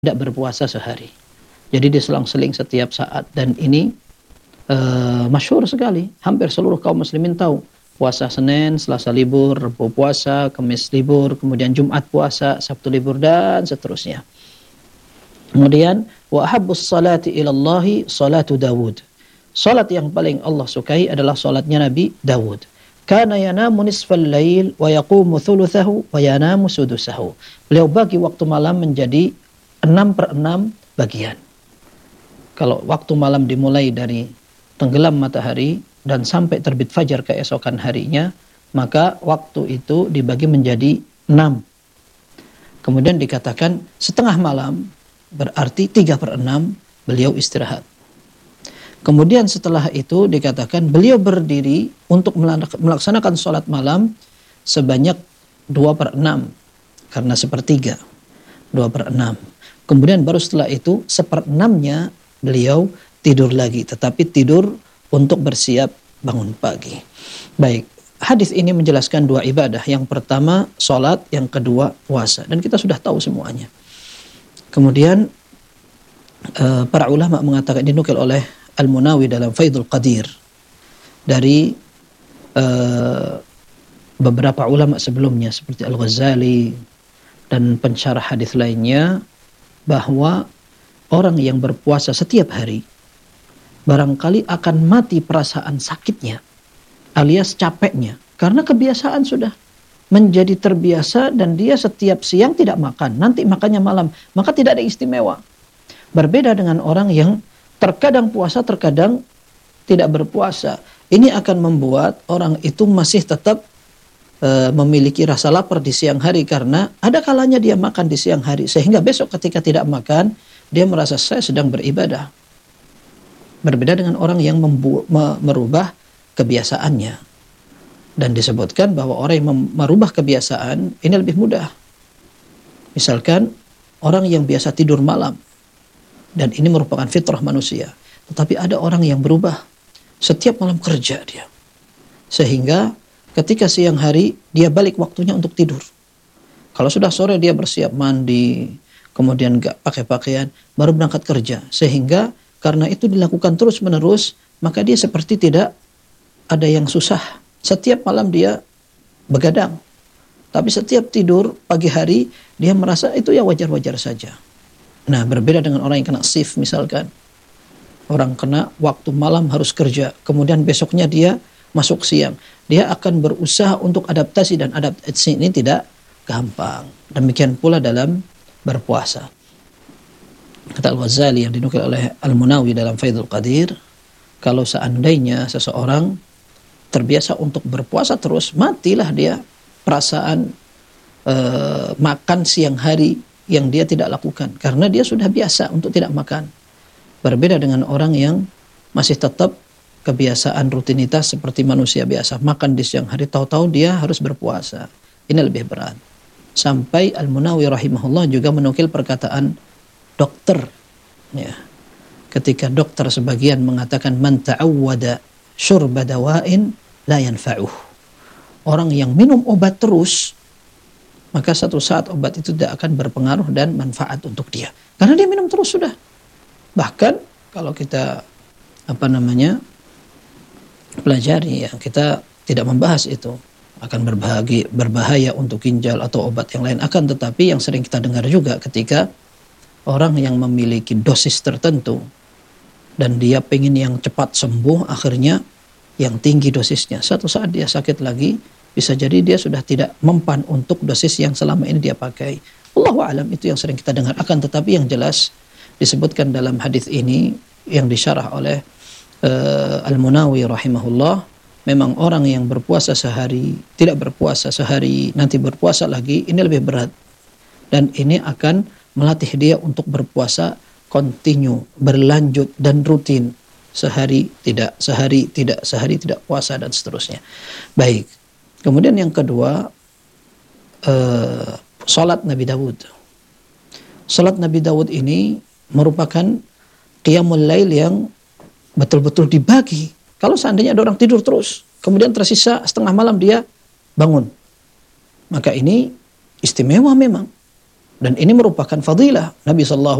tidak berpuasa sehari. Jadi diselang-seling setiap saat, dan ini masyhur sekali. Hampir seluruh kaum muslimin tahu. Puasa Senin, Selasa libur, Rabu puasa, Kamis libur, kemudian Jumat puasa, Sabtu libur, dan seterusnya. Kemudian wa ahabbus salati ilallahi salatu Dawud. Salat yang paling Allah sukai adalah salatnya Nabi Dawud. Kana yanamu nisfal lail wa yaqumu thuluthahu wa yanamu sudusahu. Beliau bagi waktu malam menjadi 6/6 bagian. Kalau waktu malam dimulai dari tenggelam matahari dan sampai terbit fajar keesokan harinya, maka waktu itu dibagi menjadi 6. Kemudian dikatakan setengah malam, berarti 3/6 beliau istirahat. Kemudian setelah itu dikatakan beliau berdiri untuk melaksanakan sholat malam sebanyak 2/6, karena sepertiga, 2/6. Kemudian baru setelah itu 1/6-nya beliau tidur lagi, tetapi tidur untuk bersiap bangun pagi. Baik, hadis ini menjelaskan dua ibadah. Yang pertama sholat, yang kedua puasa. Dan kita sudah tahu semuanya. Kemudian para ulama mengatakan, dinukil oleh Al-Munawi dalam Faidul Qadir dari beberapa ulama sebelumnya seperti Al-Ghazali dan pensyarah hadis lainnya, bahwa orang yang berpuasa setiap hari barangkali akan mati perasaan sakitnya alias capeknya, karena kebiasaan sudah menjadi terbiasa dan dia setiap siang tidak makan, nanti makannya malam, maka tidak ada istimewa. Berbeda dengan orang yang terkadang puasa, terkadang tidak berpuasa. Ini akan membuat orang itu masih tetap memiliki rasa lapar di siang hari, karena ada kalanya dia makan di siang hari, sehingga besok ketika tidak makan dia merasa saya sedang beribadah. Berbeda dengan orang yang merubah kebiasaannya. Dan disebutkan bahwa orang yang merubah kebiasaan ini lebih mudah. Misalkan orang yang biasa tidur malam, dan ini merupakan fitrah manusia, tetapi ada orang yang berubah setiap malam kerja dia, sehingga ketika siang hari dia balik waktunya untuk tidur. Kalau sudah sore dia bersiap mandi, kemudian gak pakai pakaian, baru berangkat kerja. Sehingga karena itu dilakukan terus menerus, maka dia seperti tidak ada yang susah. Setiap malam dia begadang, tapi setiap tidur pagi hari dia merasa itu ya wajar-wajar saja. Nah, berbeda dengan orang yang kena shift misalkan. Orang kena waktu malam harus kerja, kemudian besoknya dia masuk siang. Dia akan berusaha untuk adaptasi, dan adaptasi ini tidak gampang. Demikian pula dalam berpuasa. Kata Al-Ghazali yang dinukil oleh Al-Munawi dalam Faidul Qadir, kalau seandainya seseorang terbiasa untuk berpuasa terus, matilah dia perasaan makan siang hari yang dia tidak lakukan, karena dia sudah biasa untuk tidak makan. Berbeda dengan orang yang masih tetap kebiasaan rutinitas seperti manusia biasa, makan di siang hari, tahu-tahu dia harus berpuasa. Ini lebih berat. Sampai Al-Munawi rahimahullah juga menukil perkataan dokter, ya, ketika dokter sebagian mengatakan man ta'awwada syurba dawa'in la yanfa'uh. Orang yang minum obat terus, maka satu saat obat itu tidak akan berpengaruh dan manfaat untuk dia, karena dia minum terus sudah. Bahkan kalau kita pelajari, ya, kita tidak membahas itu akan berbahaya untuk ginjal atau obat yang lain, akan tetapi yang sering kita dengar juga ketika orang yang memiliki dosis tertentu dan dia pengen yang cepat sembuh, akhirnya yang tinggi dosisnya, satu saat dia sakit lagi, bisa jadi dia sudah tidak mempan untuk dosis yang selama ini dia pakai. Allahu a'lam, itu yang sering kita dengar. Akan tetapi yang jelas disebutkan dalam hadis ini yang disyarah oleh Al-Munawi rahimahullah, memang orang yang berpuasa sehari, tidak berpuasa sehari, nanti berpuasa lagi, ini lebih berat. Dan ini akan melatih dia untuk berpuasa kontinu, berlanjut dan rutin. Sehari tidak, sehari tidak puasa, dan seterusnya. Baik. Kemudian yang kedua, salat Nabi Dawud. Salat Nabi Dawud ini merupakan qiyamul lail yang betul-betul dibagi. Kalau seandainya ada orang tidur terus, kemudian tersisa setengah malam dia bangun, maka ini istimewa memang. Dan ini merupakan fadilah Nabi sallallahu